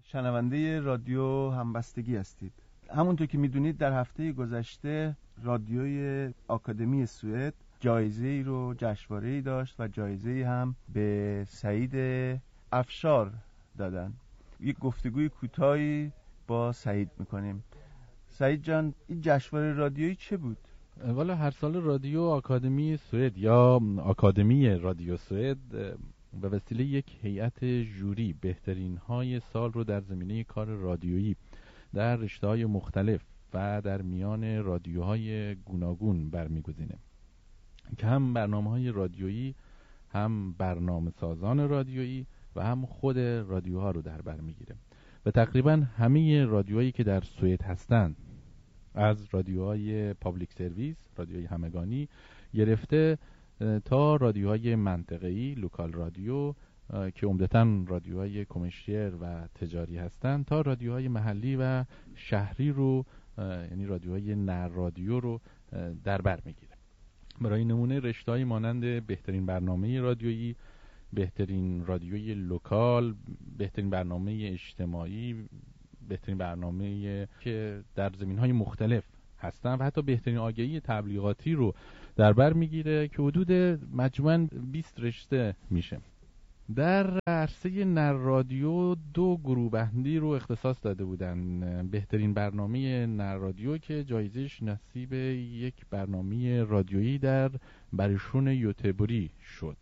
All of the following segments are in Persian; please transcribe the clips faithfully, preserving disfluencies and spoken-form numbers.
شنونده رادیو همبستگی هستید. همونطور که میدونید در هفته گذشته رادیوی آکادمی سوئد جایزه‌ای رو جشنواره‌ای داشت و جایزه‌ای هم به سعید افشار دادن. یک گفتگوی کوتاهی با سعید میکنیم. سعید جان، این جشنواره رادیویی چه بود؟ والا هر سال رادیو آکادمی سوئد یا آکادمی رادیو سوئد به وسیله یک هیئت ژوری بهترین های سال رو در زمینه کار رادیویی در رشته‌های مختلف و در میان رادیوهای گوناگون برمیگزینه که هم برنامه‌های رادیویی، هم برنامه سازان رادیویی و هم خود رادیوها رو در بر میگیره. و تقریبا همه رادیوهایی که در سوئد هستند، از رادیوهای پابلیک سرویس، رادیوهای همگانی گرفته تا رادیوهای منطقه‌ای، لوکال رادیو که عمدتاً رادیوهای کمرشیل و تجاری هستند، تا رادیوهای محلی و شهری رو، یعنی رادیوهای نر رادیو رو در بر میگیره. برای نمونه رشته‌های مانند بهترین برنامه رادیویی، بهترین رادیوی لوکال، بهترین برنامه اجتماعی، بهترین برنامه که در زمینهای مختلف هستن و حتی بهترین آگهی تبلیغاتی رو در بر میگیره که حدود مجموعاً بیست رشته میشه. در عرصه نر رادیو دو گروه بندی رو اختصاص داده بودن. بهترین برنامه نر رادیو که جایزش نصیب یک برنامه رادیویی در بریشون یوتبوری شد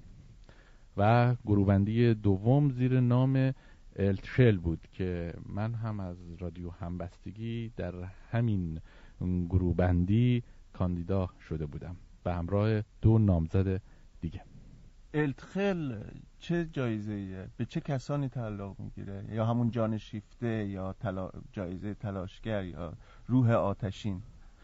و گروه بندی دوم زیر نام التشل بود که من هم از رادیو همبستگی در همین گروه بندی کاندیدا شده بودم به همراه دو نامزد دیگه. التخل چه جایزه‌ایه؟ به چه کسانی تعلق میگیره؟ یا همون جان شیفته یا تلا... جایزه تلاشگر یا روح آتشین؟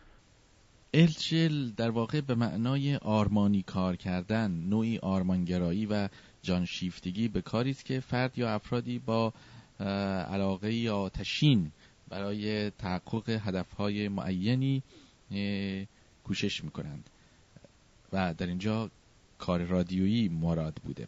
التشل در واقع به معنای آرمانی کار کردن، نوعی آرمانگرایی و جانشیفتگی به کاری است که فرد یا افرادی با علاقه آتشین برای تحقق هدفهای معینی کوشش میکنند و در اینجا کار رادیویی مراد بوده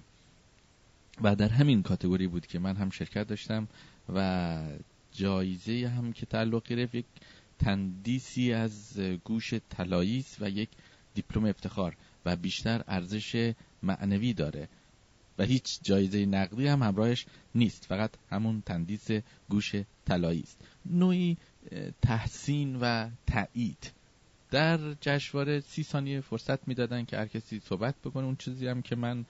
و در همین کاتگوری بود که من هم شرکت داشتم و جایزه هم که تعلق گرفت یک تندیسی از گوش طلایی است و یک دیپلم افتخار و بیشتر ارزش معنوی داره و هیچ جایزه نقدی هم همراهش نیست، فقط همون تندیس گوش طلایی است. نوعی تحسین و تایید. در جشنواره سی ثانیه فرصت میدادن که هر کسی صحبت بکنه. اون چیزی هم که من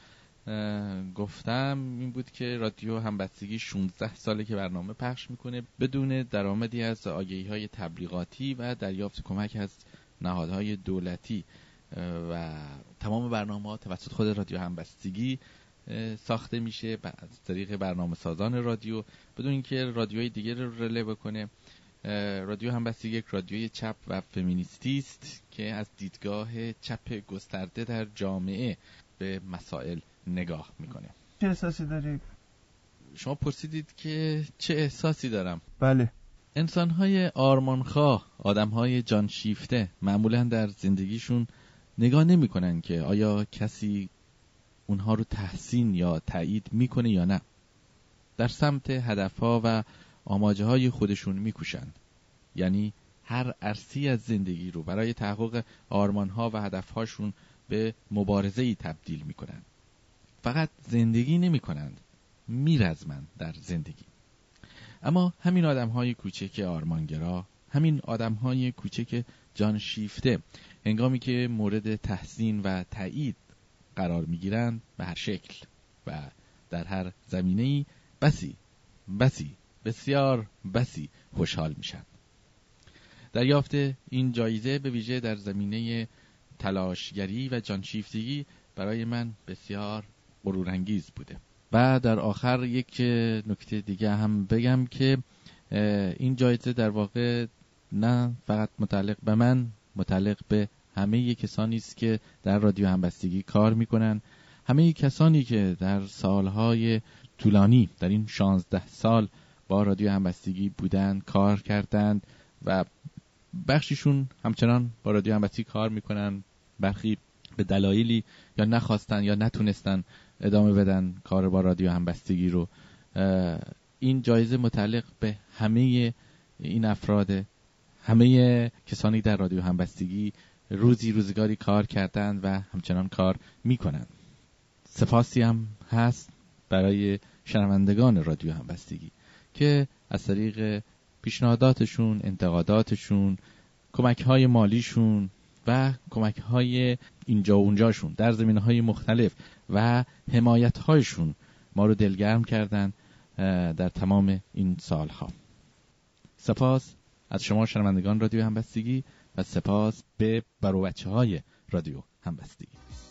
گفتم این بود که رادیو همبستگی شانزده ساله که برنامه پخش میکنه بدون درآمدی از آگهی‌های تبلیغاتی و دریافت کمک از نهادهای دولتی و تمام برنامه‌ها توسط خود رادیو همبستگی ساخته میشه از طریق برنامه سازان رادیو بدون اینکه رادیوهای دیگه رو رله بکنه. رادیو همبستگی یک رادیوی چپ و فمینیستی است که از دیدگاه چپ گسترده در جامعه به مسائل نگاه میکنه. چه احساسی داری؟ شما پرسیدید که چه احساسی دارم. بله. انسان‌های آرمانخواه، آدم‌های جان شیفته معمولاً در زندگیشون نگاه نمی‌کنن که آیا کسی اونها رو تحسین یا تایید میکنه یا نه. در سمت هدفها و آماجه های خودشون میکوشن، یعنی هر عرصی از زندگی رو برای تحقق آرمانها و هدفهاشون به مبارزه‌ای تبدیل میکنن. فقط زندگی نمیکنند، میرزمند در زندگی. اما همین آدم‌های کوچک آرمانگرا، همین آدم‌های کوچک جان شیفته، هنگامی که مورد تحسین و تایید قرار میگیرند به هر شکل و در هر زمینه‌ای بسی بسی بسیار بسی خوشحال میشن. دریافت این جایزه به ویژه در زمینه تلاشگری و جانشیفتگی برای من بسیار غرورانگیز بوده. و در آخر یک نکته دیگه هم بگم که این جایزه در واقع نه فقط متعلق به من، متعلق به همه کسانی است که در رادیو همبستگی کار میکنن، همه کسانی که در سالهای طولانی در این شانزده سال با رادیو همبستگی بودند، کار کردند و بخشیشون همچنان با رادیو همبستگی کار میکنن، برخی به دلایلی یا نخواستن یا نتونستن ادامه بدن کار با رادیو همبستگی رو. این جایزه متعلق به همه این افراد، همه کسانی در رادیو همبستگی روزی روزگاری کار کردند و همچنان کار میکنند. سپاسی هم هست برای شنوندگان رادیو همبستگی که از طریق پیشنهاداتشون، انتقاداتشون، کمک‌های مالیشون و کمک‌های اینجا و اونجاشون در زمینه‌های مختلف و حمایت‌هایشون ما رو دلگرم کردن در تمام این سالها. سپاس از شما شنوندگان رادیو همبستگی و سپاس به بر و بچه‌های رادیو همبستگی.